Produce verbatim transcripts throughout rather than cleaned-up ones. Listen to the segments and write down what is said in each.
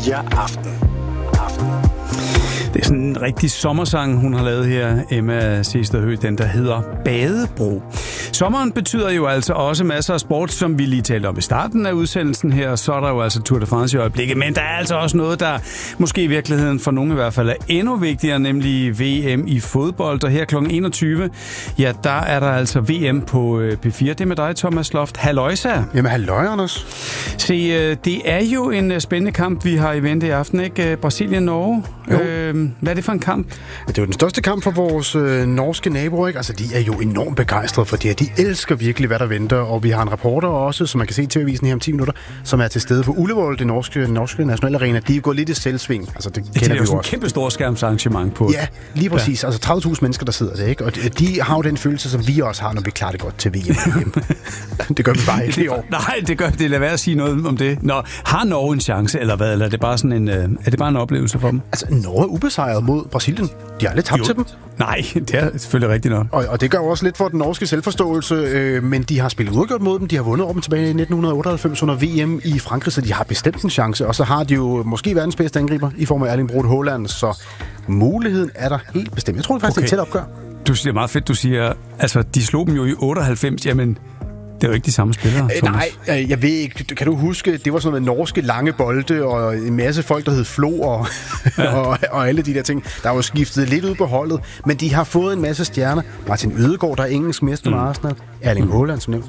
fire Aften. Aften. Det er sådan en rigtig sommersang, hun har lavet her, Emma Sesterhøj, den der hedder Badebro. Sommeren betyder jo altså også masser af sport, som vi lige talte om i starten af udsendelsen her. Så er der jo altså Tour de France i øjeblikket, men der er altså også noget, der måske i virkeligheden for nogle i hvert fald er endnu vigtigere, nemlig V M i fodbold. Og her klokken enogtyve, ja, der er der altså V M på P fire. Det er med dig, Thomas Loft. Halløjsa. Jamen, halløj, Anders. Se, det er jo en spændende kamp, vi har i vente i aften, ikke? Brasilien-Norge. Øh, hvad er det for en kamp? Det er jo den største kamp for vores øh, norske naboer, ikke? Altså, de er jo enormt begejstrede for det her. De elsker virkelig, hvad der venter, og vi har en reporter også, som man kan se til avisen her om ti minutter, som er til stede på Ullevål, det norske, norske nationale arena. De er gået lidt i selvsving. Altså, det kender det er vi jo sådan også. et kæmpe storskærmsarrangement på. Ja, lige præcis. Ja. Altså tredive tusind mennesker, der sidder der, ikke? Og de har jo den følelse, som vi også har, når vi klarer det godt til V M. Det gør vi bare ikke i år. Nej, det gør det. Lad være at sige noget om det. Nå, har Norge en chance, eller hvad? Eller er det bare sådan en, øh, er det bare en oplevelse for dem? Altså, Norge er ubesejret mod Brasilien. De har aldrig tabt til dem. Nej, det er selvfølgelig rigtigt nok. Og, og det gør også lidt for den norske selvforståelse, øh, men de har spillet uafgjort mod dem. De har vundet over dem tilbage i nitten otteoghalvfems under V M i Frankrig, så de har bestemt en chance. Og så har de jo måske verdens bedste angriber i form af Erling Braut Haaland, så muligheden er der helt bestemt. Jeg tror det faktisk, okay. Det er et tæt opgør. Du siger meget fedt, du siger, altså de slog dem jo i otteoghalvfems, jamen det er jo ikke de samme spillere, Thomas. Nej, jeg ved ikke. Kan du huske, det var sådan noget norske lange bolde, og en masse folk, der hed Flo, og, ja. og, og alle de der ting. Der er jo skiftet lidt ud på holdet, men de har fået en masse stjerner. Martin Ødegaard, der er engelsk mester med mm. Arsenal. Erling mm. Haaland, som nævnt.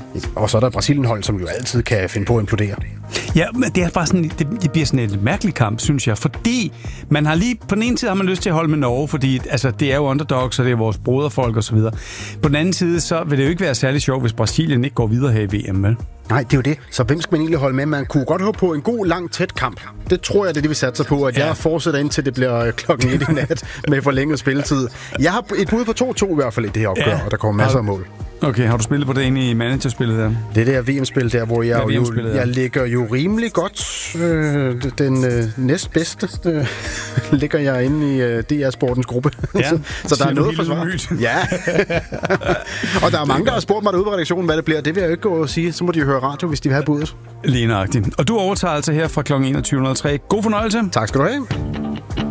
Og så er der Brasilien-hold, som jo altid kan finde på at implodere. Ja, men det er bare sådan, det, det bliver sådan et mærkeligt kamp, synes jeg, fordi man har lige, på den ene side har man lyst til at holde med Norge, fordi altså, det er jo underdogs, og det er vores broderfolk og så videre. På den anden side, så vil det jo ikke være særlig sjovt, hvis Brasilien ikke går videre her i V M, vel? Nej, det er jo det. Så hvem skal man egentlig holde med? Man kunne godt håbe på en god, lang, tæt kamp. Det tror jeg, det er det, vi satser på, at ja. jeg fortsætter indtil det bliver klokken et i nat med forlænget spilletid. Jeg har et bud på to to i hvert fald i det her opgør, ja. og der kommer masser af mål. Okay, har du spillet på det inde i managerspillet der? Det der V M-spil der, hvor jeg, jo, jeg ligger jo rimelig godt. Øh, den øh, næstbedste øh, ligger jeg inde i øh, D R Sportens gruppe. Ja, så, så der er noget for svar. Ja. Og der er mange, der har spurgt mig derude på redaktionen, hvad det bliver. Det vil jeg jo ikke gå og sige. Så må de jo høre radio, hvis de vil have budet. Lige nøjagtigt. Og du overtager altså her fra klokken enogtyve nul tre. God fornøjelse. Tak skal du have.